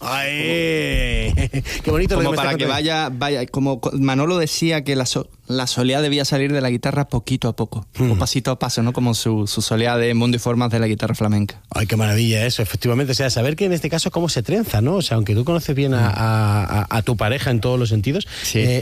¡Ay! ¡Qué bonito! Como para que vaya, como Manolo decía que la soleá debía salir de la guitarra poquito a poco, o pasito a paso, ¿no? Como su soleá de mundo y formas de la guitarra flamenca. ¡Ay, qué maravilla eso! Efectivamente, o sea, saber que en este caso cómo se trenza, ¿no? O sea, aunque tú conoces bien a tu pareja en todos los sentidos, sí.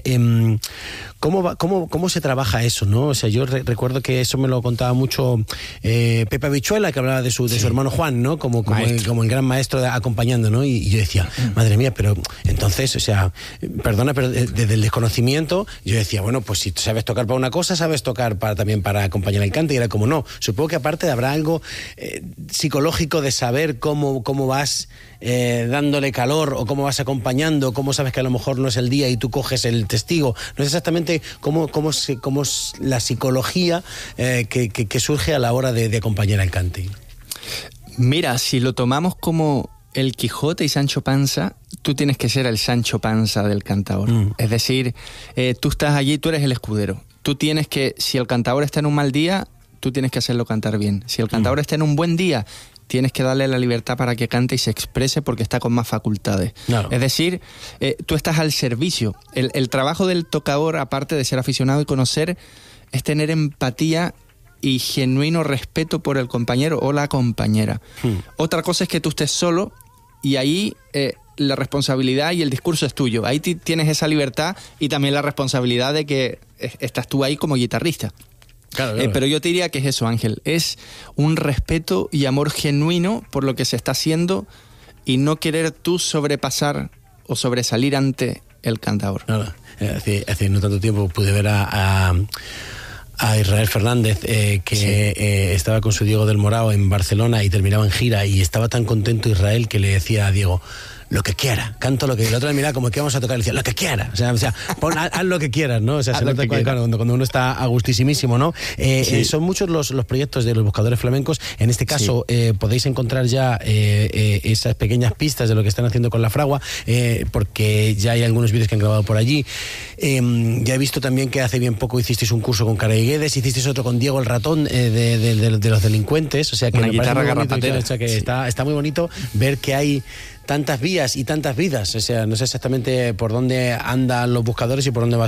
¿Cómo se trabaja eso, no? O sea, yo recuerdo que eso me lo contaba mucho Pepe Habichuela, que hablaba de su hermano Juan, ¿no? Como el gran maestro acompañando, ¿no? Y yo decía, madre mía, pero entonces, o sea, perdona, pero desde el desconocimiento, yo decía, bueno, pues si sabes tocar para una cosa, sabes tocar también para acompañar el cante, y era como, no, supongo que aparte habrá algo psicológico de saber cómo vas dándole calor, o cómo vas acompañando, cómo sabes que a lo mejor no es el día y tú coges el testigo, no es exactamente cómo es la psicología que surge a la hora de acompañar al cante. Mira, si lo tomamos como el Quijote y Sancho Panza, tú tienes que ser el Sancho Panza del cantaor. Es decir, tú estás allí, tú eres el escudero. Tú tienes que, si el cantaor está en un mal día, tú tienes que hacerlo cantar bien. Si el cantaor está en un buen día, tienes que darle la libertad para que cante y se exprese porque está con más facultades. Claro. Es decir, tú estás al servicio. El trabajo del tocador, aparte de ser aficionado y conocer, es tener empatía y genuino respeto por el compañero o la compañera. Otra cosa es que tú estés solo y ahí la responsabilidad y el discurso es tuyo. Ahí tienes esa libertad y también la responsabilidad de que estás tú ahí como guitarrista. Claro. Pero yo te diría que es eso, Ángel, es un respeto y amor genuino por lo que se está haciendo y no querer tú sobrepasar o sobresalir ante el cantador. Claro. Hace no tanto tiempo pude ver a Israel Fernández, que estaba con su Diego del Morao en Barcelona y terminaba en gira, y estaba tan contento Israel que le decía a Diego, lo que quiera, canto lo que... El otro le miraba como que vamos a tocar y le decía, lo que quiera, o sea haz lo que quieras, ¿no? O sea, se nota cuando uno está a gustísimísimo, ¿no? Sí. Son muchos los proyectos de los buscadores flamencos. En este caso, podéis encontrar ya esas pequeñas pistas de lo que están haciendo con La Fragua, porque ya hay algunos vídeos que han grabado por allí. Ya he visto también que hace bien poco hicisteis un curso con Cara Guedes, hicisteis otro con Diego el Ratón, de los delincuentes, o sea que una guitarra garrapatera. O sea que está muy bonito ver que hay tantas vías y tantas vidas, o sea, no sé exactamente por dónde andan los buscadores y por dónde vas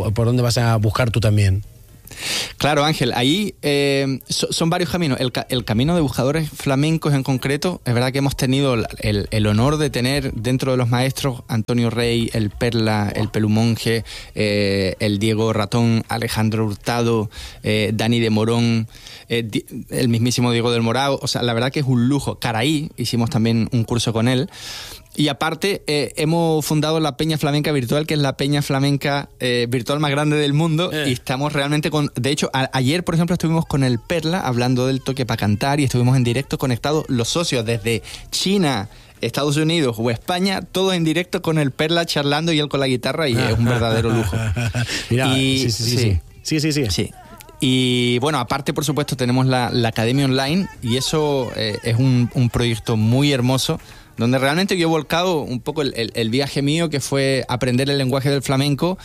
a buscar tú también. Claro, Ángel, ahí son varios caminos. El camino de buscadores flamencos en concreto, es verdad que hemos tenido el honor de tener dentro de los maestros Antonio Rey, el Perla, el Pelumonje, el Diego Ratón, Alejandro Hurtado, Dani de Morón, el mismísimo Diego del Morao. O sea, la verdad que es un lujo. Caraí, hicimos también un curso con él. Y aparte, hemos fundado la Peña Flamenca Virtual, que es la peña flamenca virtual más grande del mundo, y estamos realmente con... De hecho, ayer, por ejemplo, estuvimos con el Perla hablando del toque para cantar, y estuvimos en directo conectados los socios desde China, Estados Unidos o España, todos en directo con el Perla charlando y él con la guitarra, y es un verdadero lujo. Mira, sí. Y bueno, aparte, por supuesto, tenemos la Academia Online, y eso es un proyecto muy hermoso, donde realmente yo he volcado un poco el viaje mío, que fue aprender el lenguaje del flamenco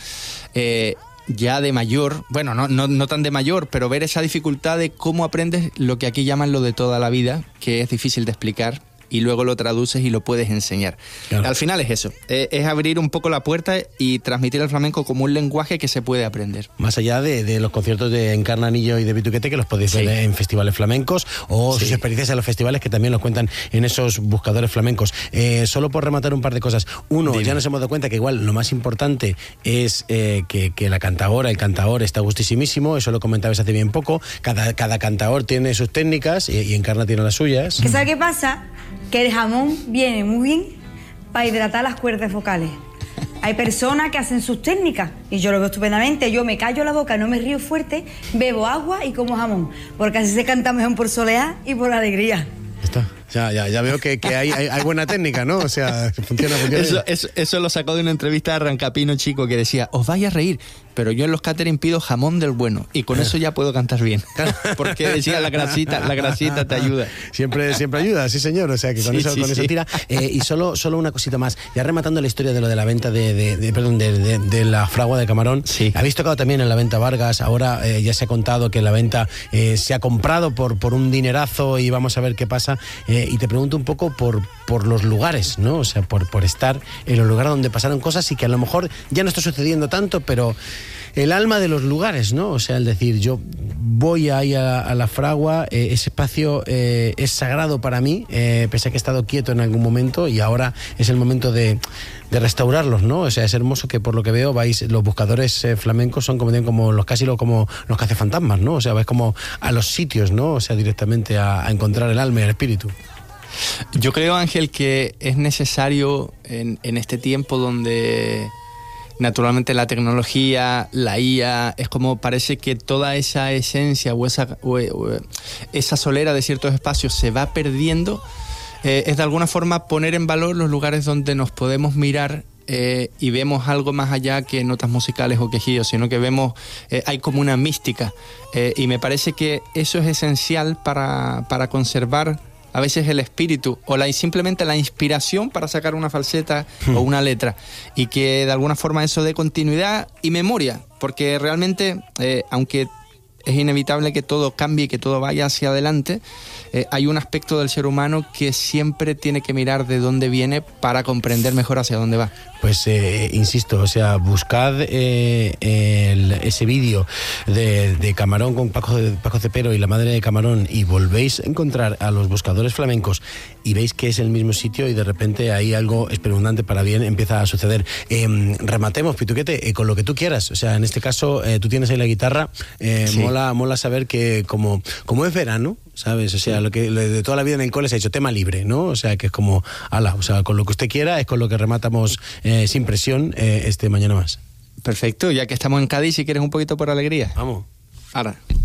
ya de mayor, bueno, no tan de mayor, pero ver esa dificultad de cómo aprendes lo que aquí llaman lo de toda la vida, que es difícil de explicar, y luego lo traduces y lo puedes enseñar. Claro. Al final es eso, es abrir un poco la puerta y transmitir el flamenco como un lenguaje que se puede aprender. Más allá de los conciertos de Encarnanillo y de Bituquete, que los podéis ver en festivales flamencos, o sus experiencias en los festivales, que también los cuentan en esos buscadores flamencos. Solo por rematar un par de cosas. Uno, ya nos hemos dado cuenta que igual lo más importante es que la cantaora, el cantaor está gustísimísimo, eso lo comentabas hace bien poco. Cada cantaor tiene sus técnicas y Encarna tiene las suyas. ¿Sabes qué pasa? Que el jamón viene muy bien para hidratar las cuerdas vocales. Hay personas que hacen sus técnicas y yo lo veo estupendamente. Yo me callo la boca, no me río fuerte, bebo agua y como jamón, porque así se canta mejor por soleá y por alegría. Está. Ya veo que hay buena técnica, ¿no? O sea, funciona. Eso lo sacó de una entrevista de Arrancapino Chico, que decía, os vais a reír, pero yo en los catering pido jamón del bueno, y con eso ya puedo cantar bien. Porque decía, la grasita te ayuda. Siempre ayuda, sí señor, o sea que con eso tira. Y solo una cosita más, ya rematando la historia de lo de la venta de la fragua de camarón. Sí. Habéis tocado también en la venta Vargas, ahora ya se ha contado que la venta se ha comprado por un dinerazo, y vamos a ver qué pasa. y te pregunto un poco por los lugares, ¿no? O sea, por estar en los lugares donde pasaron cosas y que a lo mejor ya no está sucediendo tanto, pero el alma de los lugares, ¿no? O sea, el decir, yo voy ahí a la fragua, ese espacio es sagrado para mí, pese a que he estado quieto en algún momento y ahora es el momento de restaurarlos, ¿no? O sea, es hermoso que por lo que veo los buscadores flamencos son como los cazafantasmas, ¿no? O sea, vais como a los sitios, ¿no? O sea, directamente a encontrar el alma y el espíritu. Yo creo, Ángel, que es necesario en este tiempo donde naturalmente la tecnología, la IA, es como parece que toda esa esencia o esa solera de ciertos espacios se va perdiendo. Es de alguna forma poner en valor los lugares donde nos podemos mirar y vemos algo más allá que notas musicales o quejidos, sino que vemos, hay como una mística. Y me parece que eso es esencial para conservar a veces el espíritu o simplemente la inspiración para sacar una falseta o una letra, y que de alguna forma eso dé continuidad y memoria, porque realmente, aunque es inevitable que todo cambie y que todo vaya hacia adelante, hay un aspecto del ser humano que siempre tiene que mirar de dónde viene para comprender mejor hacia dónde va. Pues insisto, o sea, buscad ese vídeo de Camarón con Paco Cepero y la madre de Camarón, y volvéis a encontrar a los buscadores flamencos y veis que es el mismo sitio y de repente ahí algo espeluznante para bien empieza a suceder. Rematemos, Pituquete, con lo que tú quieras. O sea, en este caso, tú tienes ahí la guitarra, sí. Mola saber que como es verano, ¿sabes? O sea, lo que de toda la vida en el cole se ha hecho tema libre, ¿no? O sea, que es como, o sea, con lo que usted quiera es con lo que rematamos sin presión Mañana Más. Perfecto, ya que estamos en Cádiz, si quieres un poquito por alegría. Vamos. Ahora.